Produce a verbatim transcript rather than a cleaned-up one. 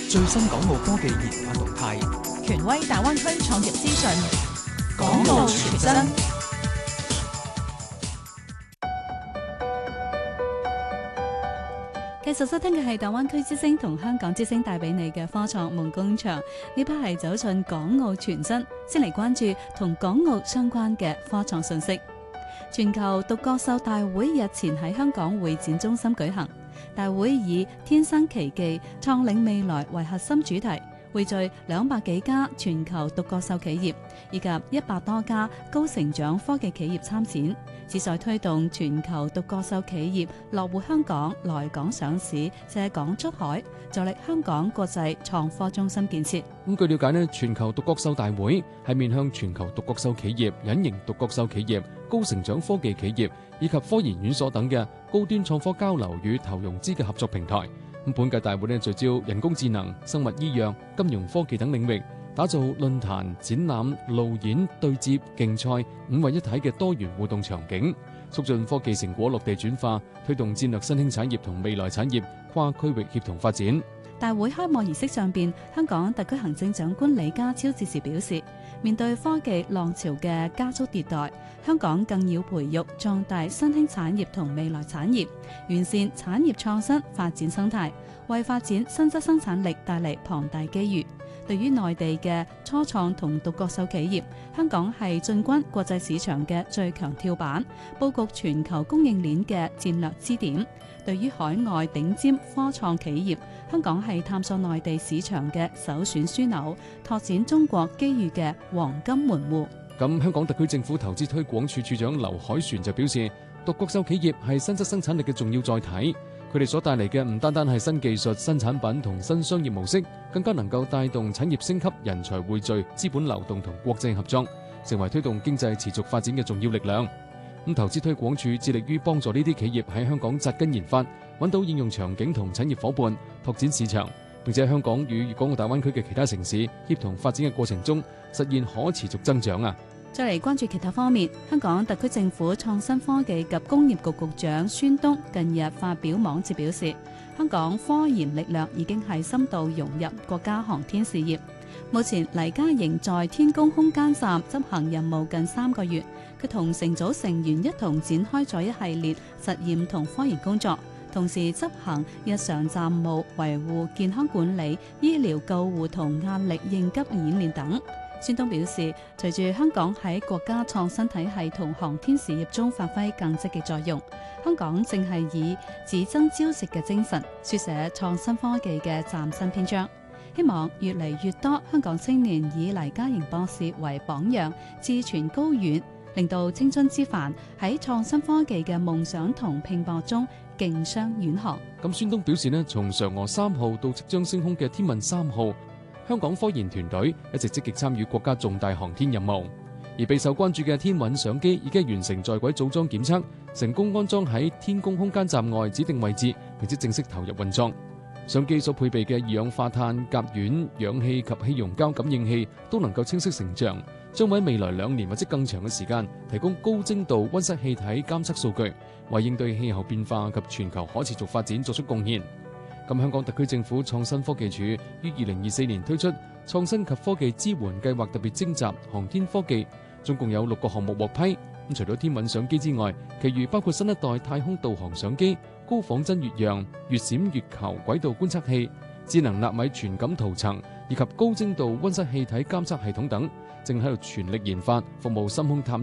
最新港澳科技研發動態， 權威大灣區創業資訊， 港澳全真。 繼續收聽嘅係大灣區之聲同香港之聲帶俾你嘅科創夢工場，呢 part 係走進港澳全真，先嚟關注同港澳相關嘅科創信息。全球獨角獸大會日前喺香港會展中心舉行，大會以天生奇技，創領未來為核心主題，匯聚兩百幾家全球獨角獸企業以及一百多家高成長科技企業參展，旨在推動全球獨角獸企業落戶香港、來港上市、借港出海，助力香港國際創科中心建設。 咁據了解呢，全球獨角獸大會係面向全球獨角獸企業、隱形獨角獸企業、高成長科技企業以及科研院所等嘅高端創科交流與投融資嘅合作平台。咁本屆大會呢聚焦人工智能、生物醫藥、金融科技等領域，打造論壇、展覽、路演、對接、競賽五位一體嘅多元互動場景，促進科技成果落地轉化，推動戰略新興產業同未來產業跨區域協同發展。 大會開幕儀式上邊，香港特區行政長官李家超致辭表示，面對科技浪潮嘅加速迭代，香港更要培育壯大新興產業同未來產業，完善產業創新發展生態，為發展新質生產力帶嚟龐大機遇。對於內地嘅初創同獨角獸企業，香港係進軍國際市場嘅最強跳板，佈局全球供應鏈嘅戰略支點。對於海外頂尖科創企業，香港係探索內地市場嘅首選樞紐，拓展中國機遇嘅黃金門戶。 咁香港特區政府投資推廣處處長劉凱旋就表示，獨角獸企業係新質生產力嘅重要載體，佢哋所帶嚟嘅唔單單係新技術、新產品同新商業模式，更加能夠帶動產業升級、人才匯聚、資本流動同國際合作，成為推動經濟持續發展嘅重要力量。咁投資推廣處致力於幫助呢啲企業喺香港扎根研發，揾到應用場景同產業夥伴，拓展市場，並且喺香港與粵港澳大灣區嘅其他城市協同發展嘅過程中，實現可持續增長啊！ 再嚟關注其他方面，香港特區政府創新科技及工業局局長孫東近日發表網誌表示，香港科研力量已經係深度融入國家航天事業。目前黎嘉瑩在天宮空間站執行任務近三個月，佢同乘組成員一同展開咗一系列實驗同科研工作，同時執行日常站務、維護健康管理、醫療救護同壓力應急演練等。孫東表示，隨住香港喺國家創新體系同航天事業中發揮更積極作用，香港正係以只爭朝夕嘅精神，書寫創新科技嘅嶄新篇章。希望越嚟越多香港青年以黎嘉瑩博士為榜樣，志存高遠，令到青春之帆喺創新科技嘅夢想同拼搏中競相遠航。 咁孫東表示呢，從嫦娥三號到即將升空嘅天問三號，香港科研團隊一直積極參與國家重大航天任務，而備受關注嘅天韻相機已經完成在軌組裝檢測，成功安裝喺天宮空間站外指定位置，並且正式投入運作。相機所配備嘅二氧化碳、甲烷、氧氣及氣溶膠感應器都能夠清晰成像，將會喺未來兩年或者更長嘅時間提供高精度溫室氣體監測數據，為應對氣候變化及全球可持續發展作出貢獻。咁香港特區政府創新科技署於二零二四年推出創新及科技支援計劃特別徵集航天科技，總共有六個項目獲批。咁除咗天韻相機之外，其餘包括新一代太空導航相機、高仿真月樣、月閃月球軌道觀測器、智能納米傳感塗層以及高精度溫室氣體監測系統等，正喺度全力研發服務深空探